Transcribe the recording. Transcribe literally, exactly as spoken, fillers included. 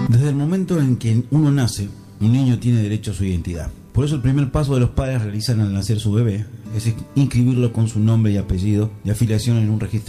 Desde el momento en que uno nace, un niño tiene derecho a su identidad. Por eso el primer paso de los padres realizan al nacer su bebé es inscribirlo con su nombre y apellido y afiliación en un registro